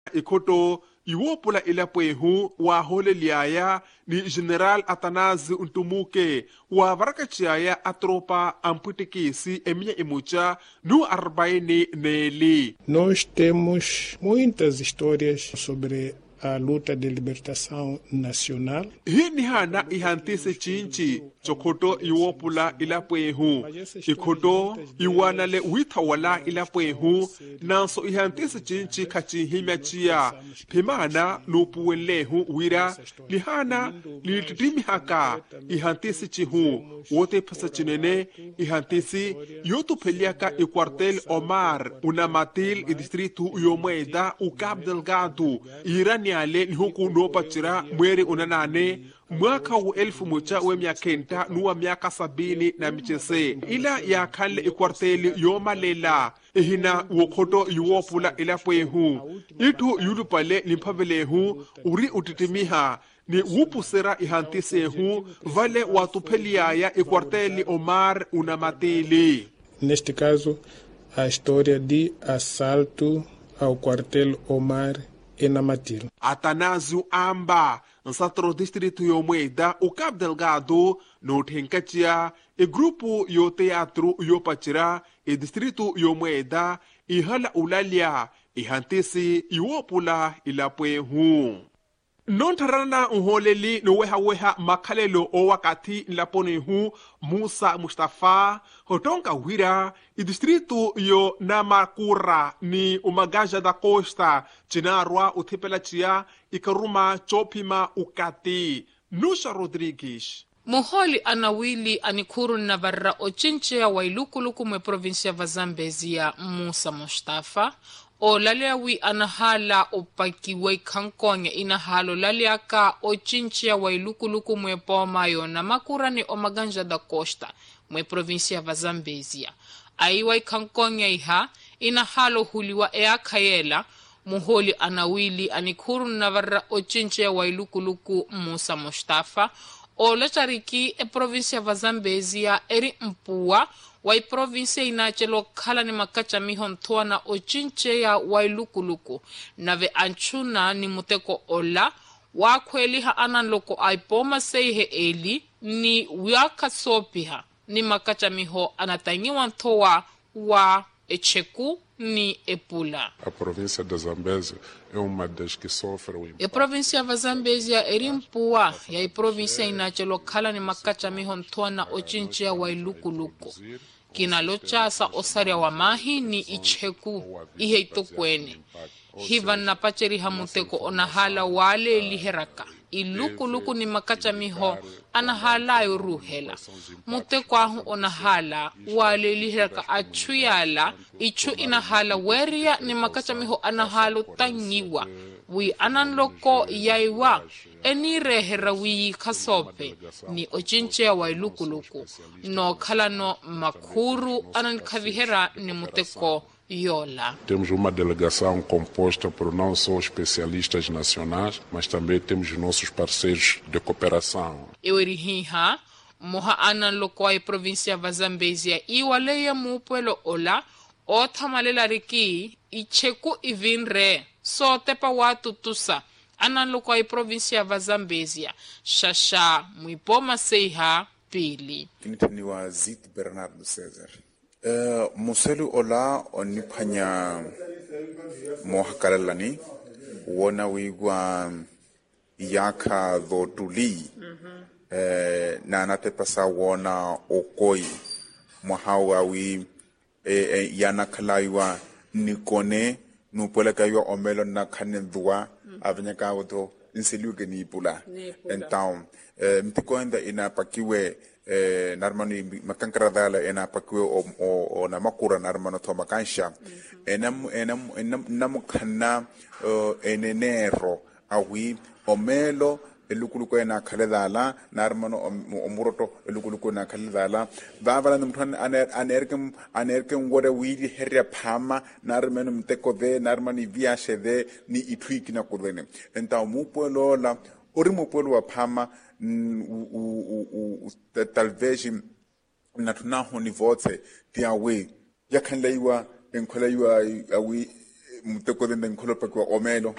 ikoto iwopula ilapwehu wa hole liaya ni General Atanazi Untumuke wa varakachiaya atropa amputikisi eminya imucha no 40 Nós temos muitas histórias sobre a luta de libertação nacional. Hii ni hana ihantise chinchi chokoto iwopula ilapwehu ikoto iwanale withawala ilapwehu nanso ihantise chinchi kachihimya chia pimana lupuwelehu wira lihana lititimihaka ihantise chihu wote pasa chinene ihantisi yotupeliaka i Quartel Omar unamatil i distritu Yomeda u Cabo Delgado iraniale ni huku nopachira mweri unanane mwaka wa 1970 nuwa miaka 70 ila ya kanle i Quartel Yomalela ihina wokoto yuwopula ilapwehu itu yulupale nimpavelehu uri utitimiha ni wupusera ihantisehu vale watupeliaya i Quartel Omar unamatili. Neste caso, a história de assalto ao Quartel Omar Enamatil. Atanásio Amba, nsatro distrito Yomeda, o Cabo Delgado, no Tenkachia, e grupo yo teatro Yopachira, e distrito Yomeda, e hala ulalia, e hantisi iwopula ilapwehu. Non tarana unholeli no weha makalelo o wakati laponihu Musa Mustafa hotonka wira i distrito yo Namakura ni umagaja da Costa chinarwa uthipela chia ikaruma chopima ukati Nusha Rodrigues. Muholi anawili anikuru na varra ochinchea wa ilukuluku mwe provinsia va Zambezia Musa Mustafa o laleawi anahala opakiwe kankonge inahalo laleaka ochinchea wa ilukuluku mwe pomayo na makura ni omaganja da Costa mwe provinsia va Zambezia aiwa kankonge iha inahalo huliwa eakayela. Muholi anawili anikuru na varra ochinchea wa ilukuluku Musa Mustafa o lachariki e provinsia va Zambezia eri mpua wa provinsia inachelo kala ni makacha mihontoa na ochinchea wa ilukuluku nave anchuna ni muteko ola wa kweliha ananloko aipoma seihe eli ni wakasopiha ni makacha miho anatanyiwa ntoa wa echeku ni epula. A província da Zambésia é uma das que sofre o impacto. E província va Zambezia erimpua ya província inachelo kala ni makacha mihontoa na ochinchea wa ilukuluku kinalochasa osaria wa mahi ni icheku ihe itokwene hiva napacheri hamuteko onahala wale liheraka ilukuluku ni makacha miho anahala yoruhela muteko ahu onahala wale liheraka achuyala ichu inahala weria ni makacha miho anahalo tangiwa wi ananloko yaiwa enirehera wi kasope ni ochinchea wa ilukuluku no kalano makuru anankavihera ni muteko yola. Temos uma delegação composta por não só especialistas nacionais, mas também temos nossos parceiros de cooperação. Ewerihiha moha ananloko ai província va Zambezia iwaleya mupwelo ola o thamalela riki icheku ivinre so tepa watu tusa ananloko ai província va Zambezia shasha muipoma seiha pili. Kinitani wa Zit Bernardo Cesar. Muselu ola onipanya mohakalani wona wigwa yaka dhotuli na anatepasa wona okoi mohawawi yana kalaiwa nikone nupolekaiwa omelo na kanendua avanyaka woto inseliuke ni pula então mtikoenda inapakiwe narmani makankara dala ena pakiwe o na makura narmano to makansha enam kana enenero awi omelo elukuluko ena khaledala narmano omuroto elukuluko na khaledala bavala numthan anerkem wore wili herya phama narmano mteko de narmani viashe de ni itwiki na kudene enta mupuelo la ori mupuelo wa phama talvez natunaho ni vote tiawe yakhanleiwa enkholaiwa awi muteko den kholopa kwa omelo